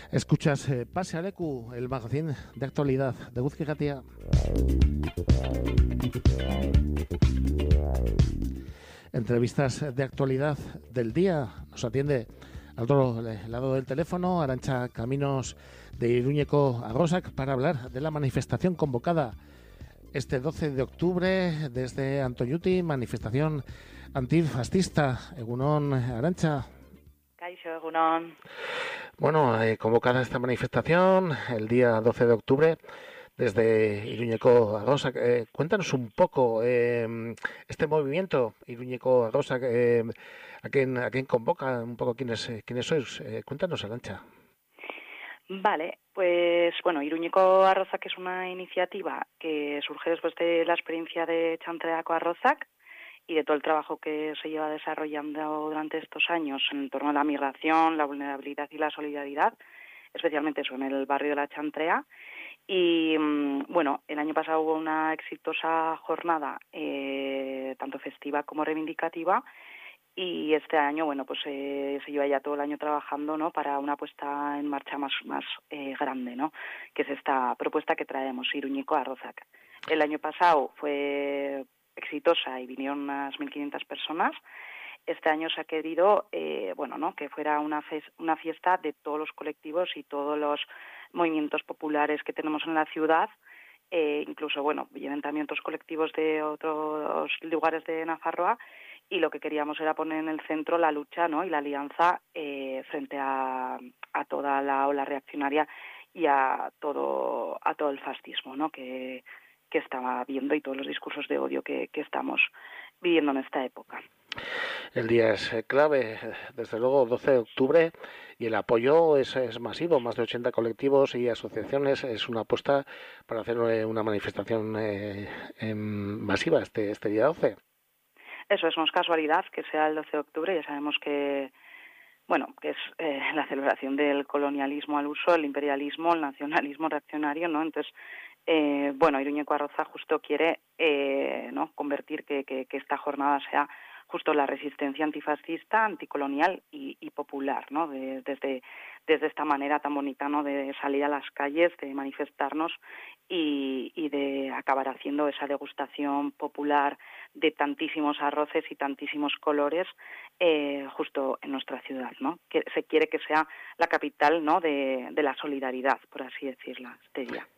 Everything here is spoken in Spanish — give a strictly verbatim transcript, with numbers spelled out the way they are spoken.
Escuchas eh, Pase a Leku, el magazín de actualidad de Eguzki Irratia. Entrevistas de actualidad del día. Nos atiende al otro lado del teléfono Arantxa Caminos de Iruñeko Arrosak para hablar de la manifestación convocada este doce de octubre desde Antoñuti, manifestación antifascista. Egunon, Arantxa. Kaixo, egunon. Bueno, eh, convocada esta manifestación el día doce de octubre desde Iruñeko Arrosak. Eh, cuéntanos un poco eh, este movimiento Iruñeko Arrosak, eh, a quién a quién convoca, un poco quiénes eh, quiénes sois. Eh, cuéntanos, Arantxa. Vale, pues bueno, Iruñeko Arrosak es una iniciativa que surge después de la experiencia de Chantreako Arrosak y de todo el trabajo que se lleva desarrollando durante estos años en torno a la migración, la vulnerabilidad y la solidaridad, especialmente eso, en el barrio de la Chantrea. Y bueno, el año pasado hubo una exitosa jornada, eh, tanto festiva como reivindicativa, y este año, bueno, pues eh, se lleva ya todo el año trabajando, ¿no?, para una puesta en marcha más más eh, grande, ¿no?, que es esta propuesta que traemos, Iruñeko Arrosak. El año pasado fue exitosa y vinieron unas mil quinientas personas. Este año se ha querido, eh, bueno, ¿no?, que fuera una, fe- una fiesta de todos los colectivos y todos los movimientos populares que tenemos en la ciudad. Eh, incluso, bueno, vienen también otros colectivos de otros lugares de Nafarroa, y lo que queríamos era poner en el centro la lucha, ¿no?, y la alianza eh, frente a, a toda la ola reaccionaria y a todo a todo el fascismo, ¿no?, que, que estaba viendo, y todos los discursos de odio que, que estamos viviendo en esta época. El día es eh, clave, desde luego, doce de octubre, y el apoyo es, es masivo, más de ochenta colectivos y asociaciones. Es una apuesta para hacer eh, una manifestación eh, eh, masiva este, este día doce. Eso es, no es casualidad que sea el doce de octubre, ya sabemos que, bueno, que es eh, la celebración del colonialismo al uso, el imperialismo, el nacionalismo reaccionario, ¿no? Entonces, eh, bueno, Iruñeko Arrosak justo quiere, eh, ¿no?, convertir que, que, que esta jornada sea justo la resistencia antifascista, anticolonial y, y popular, ¿no?, de, desde, desde esta manera tan bonita, ¿no?, de salir a las calles, de manifestarnos y, y de acabar haciendo esa degustación popular de tantísimos arroces y tantísimos colores eh, justo en nuestra ciudad, ¿no? Que se quiere que sea la capital, ¿no?, de, de la solidaridad, por así decirla, este día.